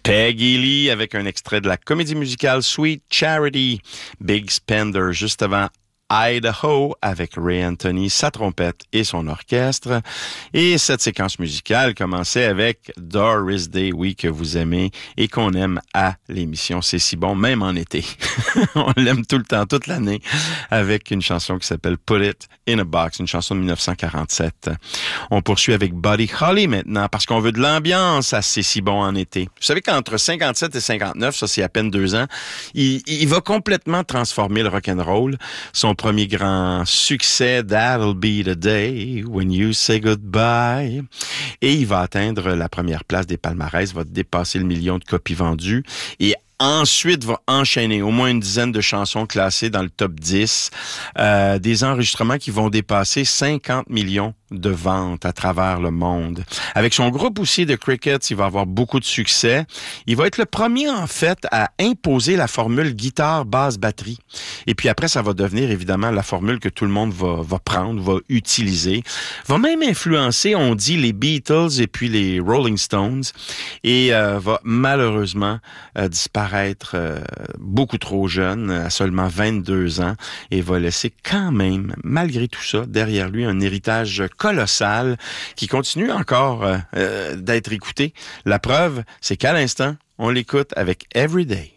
Peggy Lee avec un extrait de la comédie musicale Sweet Charity. Big Spender juste avant Idaho avec Ray Anthony, sa trompette et son orchestre. Et cette séquence musicale commençait avec Doris Day, oui, que vous aimez et qu'on aime à l'émission. C'est si bon, même en été. On l'aime tout le temps, toute l'année, avec une chanson qui s'appelle Put It in a Box, une chanson de 1947. On poursuit avec Buddy Holly maintenant, parce qu'on veut de l'ambiance à C'est si bon en été. Vous savez qu'entre 57 et 59, ça c'est à peine 2 ans, il va complètement transformer le rock'n'roll. Son premier grand succès, That'll Be the Day When You Say Goodbye. Et il va atteindre la première place des palmarès, va dépasser le 1 million de copies vendues. Et ensuite, va enchaîner au moins une dizaine de chansons classées dans le top 10, des enregistrements qui vont dépasser 50 millions de ventes à travers le monde. Avec son groupe aussi de Crickets, il va avoir beaucoup de succès. Il va être le premier, en fait, à imposer la formule guitare, basse, batterie. Et puis après, ça va devenir évidemment la formule que tout le monde va prendre, va utiliser. Va même influencer, on dit, les Beatles et puis les Rolling Stones. Et va malheureusement disparaître beaucoup trop jeune, à seulement 22 ans. Et va laisser quand même, malgré tout ça, derrière lui un héritage colossal qui continue encore d'être écouté. La preuve, c'est qu'à l'instant, on l'écoute avec Everyday.